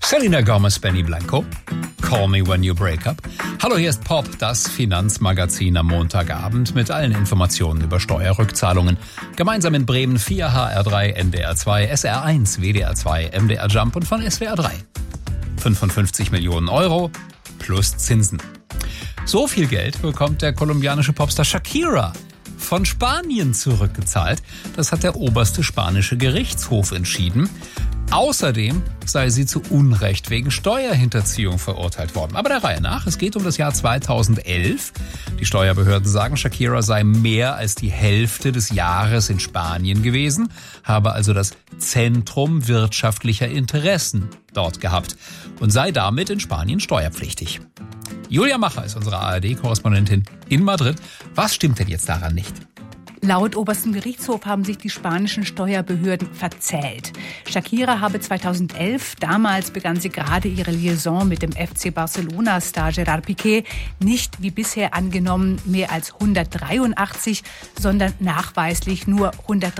Selena Gomez, Benny Blanco, Call Me When You Break Up. Hallo, hier ist Pop, das Finanzmagazin am Montagabend mit allen Informationen über Steuerrückzahlungen. Gemeinsam in Bremen 4, HR3, NDR 2, SR1, WDR 2, MDR Jump und von SWR 3. 55 Millionen Euro plus Zinsen. So viel Geld bekommt der kolumbianische Popstar Shakira von Spanien zurückgezahlt. Das hat der oberste spanische Gerichtshof entschieden. Außerdem sei sie zu Unrecht wegen Steuerhinterziehung verurteilt worden. Aber der Reihe nach, es geht um das Jahr 2011. Die Steuerbehörden sagen, Shakira sei mehr als die Hälfte des Jahres in Spanien gewesen, habe also das Zentrum wirtschaftlicher Interessen dort gehabt und sei damit in Spanien steuerpflichtig. Julia Macher ist unsere ARD-Korrespondentin in Madrid. Was stimmt denn jetzt daran nicht? Laut obersten Gerichtshof haben sich die spanischen Steuerbehörden verzählt. Shakira habe 2011, damals begann sie gerade ihre Liaison mit dem FC Barcelona-Star Gerard Piqué, nicht wie bisher angenommen mehr als 183, sondern nachweislich nur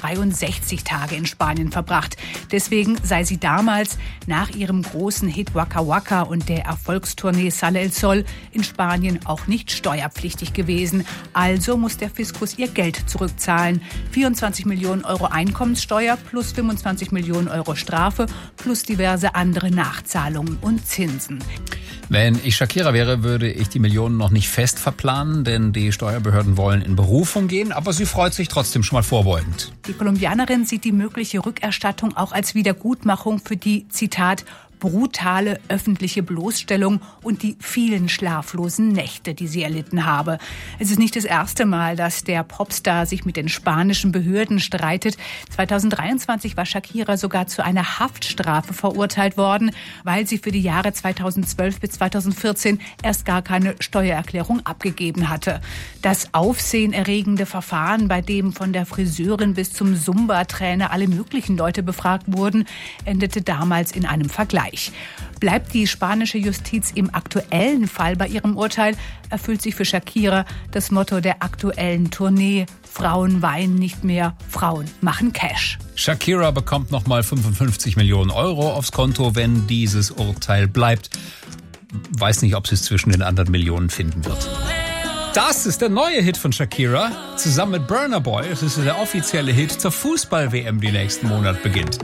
163 Tage in Spanien verbracht. Deswegen sei sie damals nach ihrem großen Hit Waka Waka und der Erfolgstournee Sale el Sol in Spanien auch nicht steuerpflichtig gewesen. Also muss der Fiskus ihr Geld zurückzahlen. 24 Millionen Euro Einkommenssteuer plus 25 Millionen Euro Strafe plus diverse andere Nachzahlungen und Zinsen. Wenn ich Shakira wäre, würde ich die Millionen noch nicht fest verplanen, denn die Steuerbehörden wollen in Berufung gehen, aber sie freut sich trotzdem schon mal vorbeugend. Die Kolumbianerin sieht die mögliche Rückerstattung auch als Wiedergutmachung für die, Zitat, brutale öffentliche Bloßstellung und die vielen schlaflosen Nächte, die sie erlitten habe. Es ist nicht das erste Mal, dass der Popstar sich mit den spanischen Behörden streitet. 2023 war Shakira sogar zu einer Haftstrafe verurteilt worden, weil sie für die Jahre 2012 bis 2014 erst gar keine Steuererklärung abgegeben hatte. Das aufsehenerregende Verfahren, bei dem von der Friseurin bis zum Zumba-Trainer alle möglichen Leute befragt wurden, endete damals in einem Vergleich. Bleibt die spanische Justiz im aktuellen Fall bei ihrem Urteil, erfüllt sich für Shakira das Motto der aktuellen Tournee: Frauen weinen nicht mehr, Frauen machen Cash. Shakira bekommt nochmal 55 Millionen Euro aufs Konto, wenn dieses Urteil bleibt. Weiß nicht, ob sie es zwischen den anderen Millionen finden wird. Das ist der neue Hit von Shakira, zusammen mit Burna Boy. Das ist der offizielle Hit zur Fußball-WM, die nächsten Monat beginnt.